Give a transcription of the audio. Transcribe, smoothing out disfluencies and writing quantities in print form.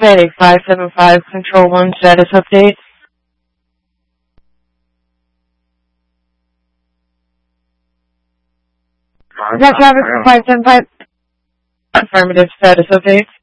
Traffic 575, Control 1, status update. Is that Traffic 575? Affirmative, status update.